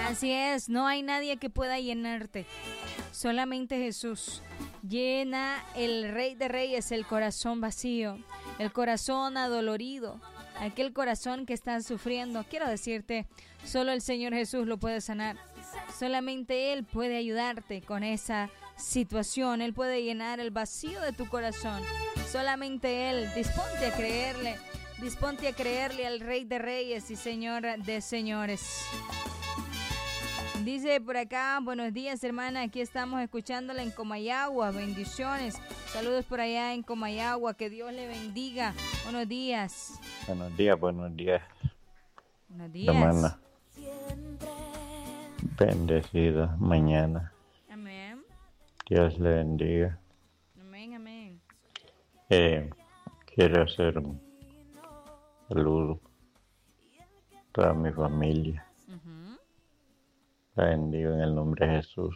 Así es, no hay nadie que pueda llenarte, solamente Jesús. Llena el Rey de Reyes el corazón vacío, el corazón adolorido, aquel corazón que está sufriendo. Quiero decirte, solo el Señor Jesús lo puede sanar. Solamente Él puede ayudarte con esa situación. Él puede llenar el vacío de tu corazón. Solamente Él. Disponte a creerle. Disponte a creerle al Rey de Reyes y Señor de Señores. Dice por acá, buenos días hermana, aquí estamos escuchándola en Comayagua, bendiciones. Saludos por allá en Comayagua, que Dios le bendiga. Buenos días. Buenos días, buenos días. Buenos días. Hermana, bendecida mañana. Amén. Dios le bendiga. Amén, amén. Quiero hacer un saludo a toda mi familia. La bendigo en el nombre de Jesús.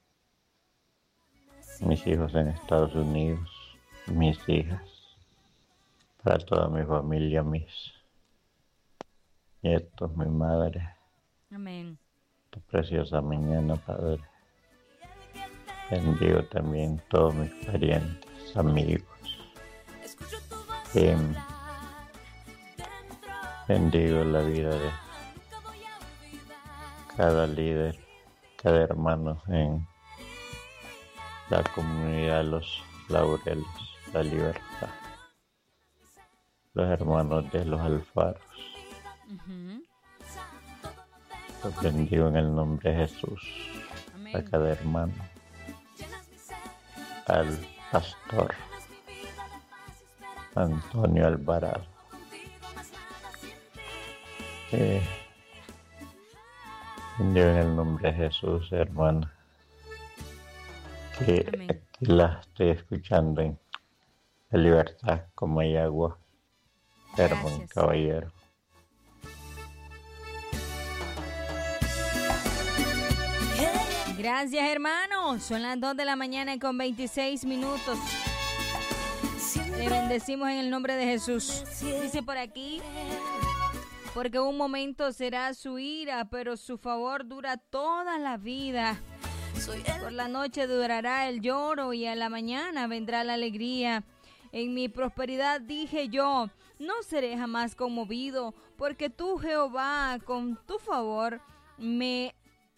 Mis hijos en Estados Unidos, mis hijas, para toda mi familia, mis nietos, mi madre. Amén. Tu preciosa mañana, Padre. Bendigo también todos mis parientes, amigos. Bendigo la vida de cada líder, cada hermano en la comunidad Los Laureles, La Libertad, los hermanos de los Alfaros. Los bendigo en el nombre de Jesús. Amén. A cada hermano, al pastor Antonio Alvarado. Bendigo en el nombre de Jesús, hermana, que amén. Aquí la estoy escuchando en La Libertad, como hay agua, hermano caballero. Gracias, hermanos. Son las 2 de la mañana con 26 minutos. Le bendecimos en el nombre de Jesús. Dice por aquí, porque un momento será su ira, pero su favor dura toda la vida. Por la noche durará el lloro y a la mañana vendrá la alegría. En mi prosperidad dije yo, no seré jamás conmovido, porque tú, Jehová, con tu favor me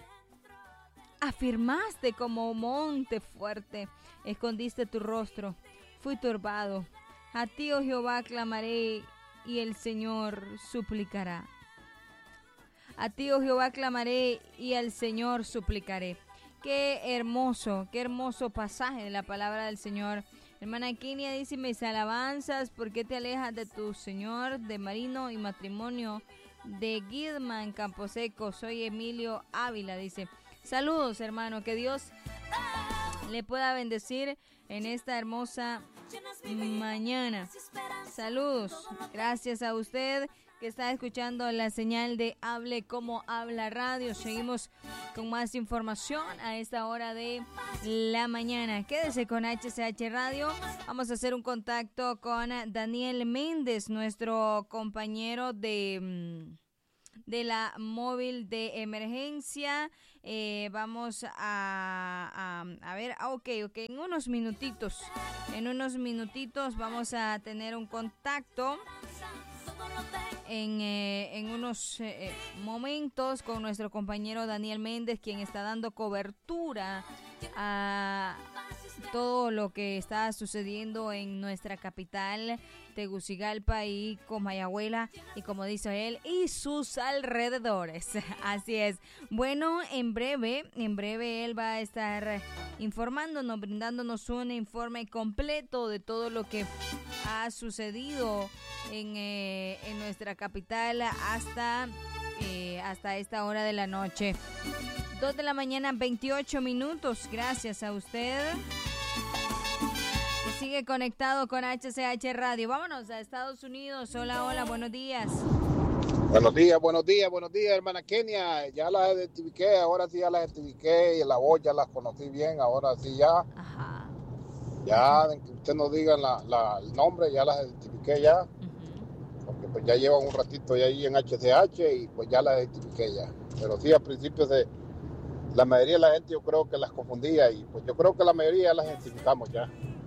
afirmaste como monte fuerte. Escondiste tu rostro, fui turbado. A ti, oh Jehová, clamaré y el Señor suplicará. A ti, oh Jehová, clamaré y al Señor suplicaré. Qué hermoso pasaje de la palabra del Señor. Hermana Kenia dice, mis alabanzas, ¿por qué te alejas de tu Señor, de Marino y matrimonio de Guidma en Camposeco? Soy Emilio Ávila, dice. Saludos, hermano, que Dios le pueda bendecir en esta hermosa mañana. Saludos, gracias a usted que está escuchando la señal de Hable Como Habla Radio. Seguimos con más información a esta hora de la mañana. Quédese con HCH Radio. Vamos a hacer un contacto con Daniel Méndez, nuestro compañero de la móvil de emergencia. Vamos a ver, ok, en unos minutitos vamos a tener un contacto en unos momentos con nuestro compañero Daniel Méndez, quien está dando cobertura a todo lo que está sucediendo en nuestra capital, Tegucigalpa y Comayagüela, y como dice él, y sus alrededores. Así es. Bueno, en breve él va a estar informándonos, brindándonos un informe completo de todo lo que ha sucedido en nuestra capital hasta esta hora de la noche. 2 de la mañana, 28 minutos. Gracias a usted que sigue conectado con HCH Radio. Vámonos a Estados Unidos. Hola, hola, buenos días. Buenos días, hermana Kenia. Ya las identifiqué, ahora sí ya las identifiqué y la voz ya las conocí bien, ahora sí ya. Ajá. Ya, que usted nos diga el nombre, ya las identifiqué ya. Porque pues ya llevan un ratito ya ahí en HCH y pues ya las identifiqué ya. Pero sí, al principio la mayoría de la gente yo creo que las confundía y pues yo creo que la mayoría las identificamos ya.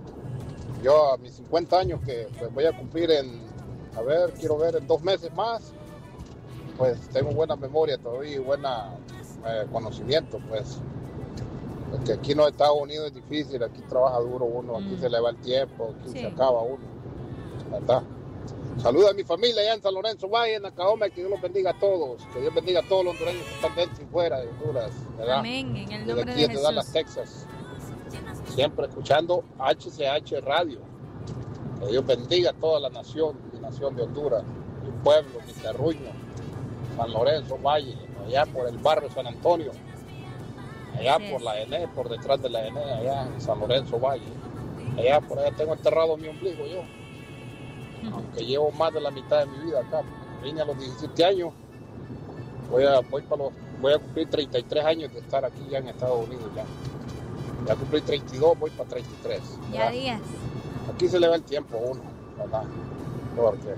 Yo a mis 50 años que pues, voy a cumplir quiero ver en 2 meses más, pues tengo buena memoria todavía y buena conocimiento, pues. Porque aquí en los Estados Unidos es difícil, aquí trabaja duro uno, aquí se le va el tiempo, aquí se acaba uno, ¿verdad? Saluda a mi familia allá en San Lorenzo Valle, en Acahome, que Dios los bendiga a todos, que Dios bendiga a todos los hondureños que están dentro y fuera de Honduras, ¿verdad? Amén, en el nombre desde aquí, de desde Jesús. Dallas, Texas, siempre escuchando HCH Radio. Que Dios bendiga a toda la nación, mi nación de Honduras, mi pueblo, mi terruño, San Lorenzo Valle, allá por el barrio San Antonio, allá por la ENE, por detrás de la ENE, allá en San Lorenzo Valle. Allá por allá tengo enterrado mi ombligo yo. Aunque llevo más de la mitad de mi vida acá. Vine a los 17 años. Voy a cumplir 33 años de estar aquí ya en Estados Unidos ya. Ya cumplí 32, voy para 33. Ya días. Aquí se le va el tiempo a uno, ¿verdad? Porque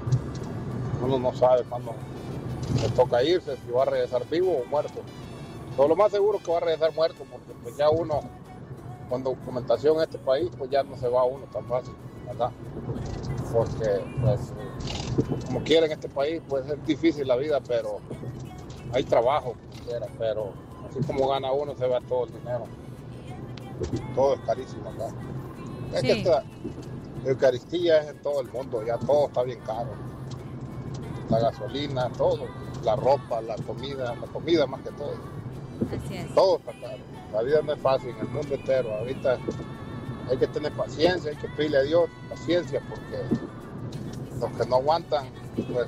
uno no sabe cuándo le toca irse, si va a regresar vivo o muerto. Pero lo más seguro es que va a regresar muerto, porque pues ya uno, con documentación en este país, pues ya no se va uno tan fácil, ¿verdad? Porque, pues, como quiera en este país, pues es difícil la vida, pero hay trabajo, como quiera, pero así como gana uno, se va todo el dinero. Todo es carísimo acá. Es que esta Eucaristía es en todo el mundo, ya todo está bien caro. La gasolina, todo, la ropa, la comida más que todo. Así es. Todo está caro. La vida no es fácil en el mundo entero. Ahorita hay que tener paciencia, hay que pedirle a Dios paciencia, porque los que no aguantan, pues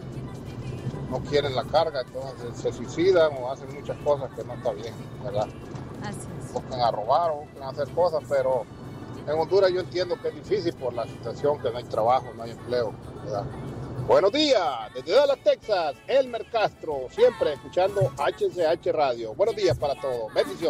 no quieren la carga, entonces se suicidan o hacen muchas cosas que no está bien, ¿verdad? Así es. Buscan a robar o buscan a hacer cosas, pero en Honduras yo entiendo que es difícil por la situación, que no hay trabajo, no hay empleo, ¿verdad? Buenos días, desde Dallas, Texas, Elmer Castro, siempre escuchando HCH Radio. Buenos días para todos, bendiciones.